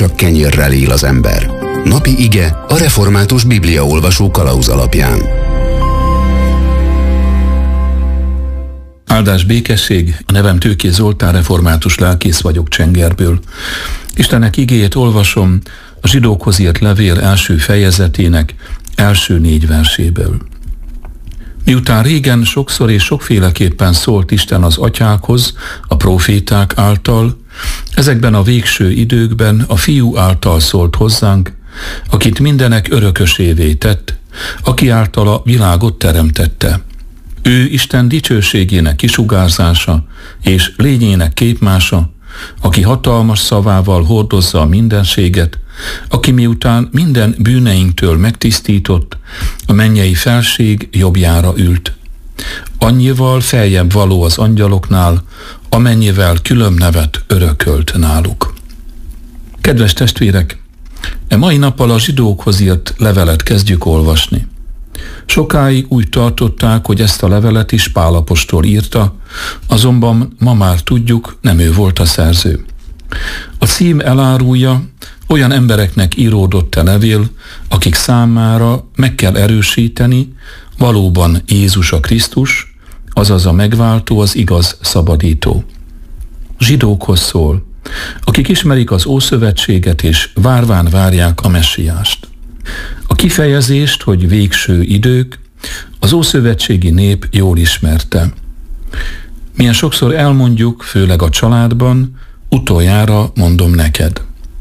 csak kenyérrel él az ember. Napi ige a református bibliaolvasó kalauz alapján. Áldás, békesség, a nevem Tőké Zoltán, református lelkész vagyok Csengerből. Istennek igéjét olvasom a zsidókhoz írt levél első fejezetének első 4 verséből. Miután régen sokszor és sokféleképpen szólt Isten az atyákhoz, a próféták által, ezekben a végső időkben a Fiú által szólt hozzánk, akit mindenek örökösévé tett, aki által a világot teremtette. Ő Isten dicsőségének kisugárzása és lényének képmása, aki hatalmas szavával hordozza a mindenséget, aki miután minden bűneinktől megtisztított, a mennyei felség jobbjára ült. Annyival feljebb való az angyaloknál, amennyivel külön nevet örökölt náluk. Kedves testvérek, mai nappal a zsidókhoz írt levelet kezdjük olvasni. Sokáig úgy tartották, hogy ezt a levelet is Pál apostol írta, azonban ma már tudjuk, nem ő volt a szerző. A cím elárulja, olyan embereknek íródott a levél, akik számára meg kell erősíteni, valóban Jézus a Krisztus, azaz a megváltó, az igaz szabadító. Zsidókhoz szól, akik ismerik az Ószövetséget és várván várják a messiást. A kifejezést, hogy végső idők, az ószövetségi nép jól ismerte. Milyen sokszor elmondjuk, főleg a családban, utoljára mondom neked.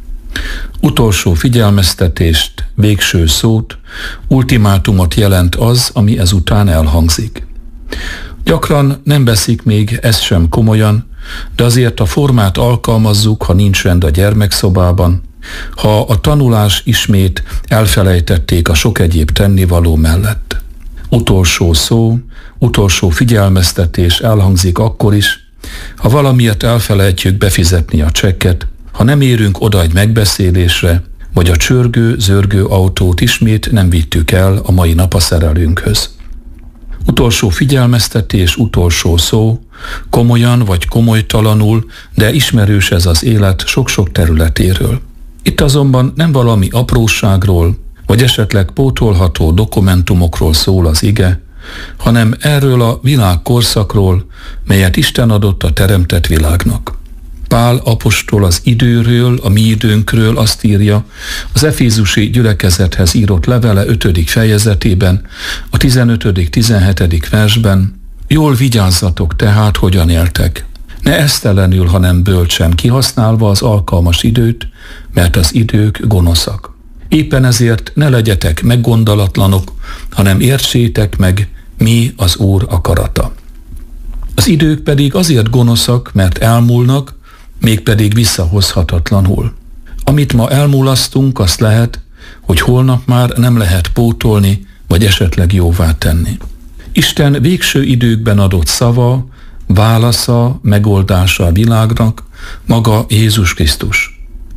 Utolsó figyelmeztetést, végső szót, ultimátumot jelent az, ami ezután elhangzik. Gyakran nem veszik még ezt sem komolyan, de azért a formát alkalmazzuk, ha nincs rend a gyermekszobában, ha a tanulás ismét elfelejtették a sok egyéb tennivaló mellett. Utolsó szó, utolsó figyelmeztetés elhangzik akkor is, ha valamiért elfelejtjük befizetni a csekket, ha nem érünk oda egy megbeszélésre, vagy a csörgő, zörgő autót ismét nem vittük el a mai nap a szerelőnkhöz. Utolsó figyelmeztetés, utolsó szó, komolyan vagy komolytalanul, de ismerős ez az élet sok-sok területéről. Itt azonban nem valami apróságról, vagy esetleg pótolható dokumentumokról szól az ige, hanem erről a világkorszakról, melyet Isten adott a teremtett világnak. Pál apostol az időről, a mi időnkről azt írja az efézusi gyülekezethez írott levele 5. fejezetében, a 15.-17. versben: jól vigyázzatok tehát, hogyan éltek. Ne esztelenül, hanem bölcsen, kihasználva az alkalmas időt, mert az idők gonoszak. Éppen ezért ne legyetek meggondolatlanok, hanem értsétek meg, mi az Úr akarata. Az idők pedig azért gonoszak, mert elmúlnak, mégpedig visszahozhatatlanul. Amit ma elmulasztunk, azt lehet, hogy holnap már nem lehet pótolni, vagy esetleg jóvá tenni. Isten végső időkben adott szava, válasza, megoldása a világnak maga Jézus Krisztus.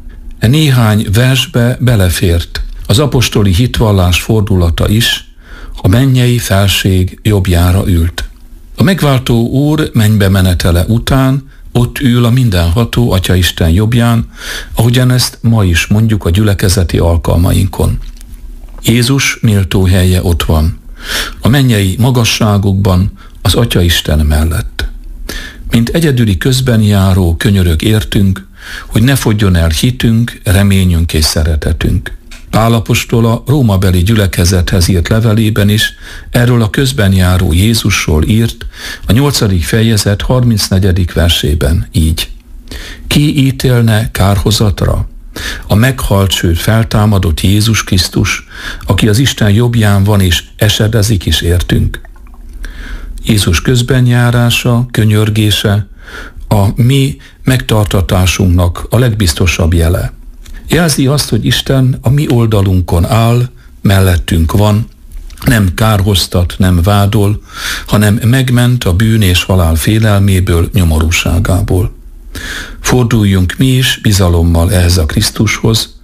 Néhány versbe belefért az apostoli hitvallás fordulata is, a mennyei felség jobbjára ült. A megváltó Úr mennybe menetele után ott ül a mindenható Atyaisten jobbján, ahogyan ezt ma is mondjuk a gyülekezeti alkalmainkon. Jézus méltó helye ott van, a mennyei magasságokban, az Atyaisten mellett. Mint egyedüli közbenjáró könyörög értünk, hogy ne fogjon el hitünk, reményünk és szeretetünk. Pál apostol a rómabeli gyülekezethez írt levelében is erről a közbenjáró Jézusról írt a 8. fejezet 34. versében így: ki ítélne kárhozatra? A meghalt, sőt feltámadott Jézus Krisztus, aki az Isten jobbján van és esedezik is értünk. Jézus közbenjárása, könyörgése a mi megtartatásunknak a legbiztosabb jele. Jelzi azt, hogy Isten a mi oldalunkon áll, mellettünk van, nem kárhoztat, nem vádol, hanem megment a bűn és halál félelméből, nyomorúságából. Forduljunk mi is bizalommal ehhez a Krisztushoz,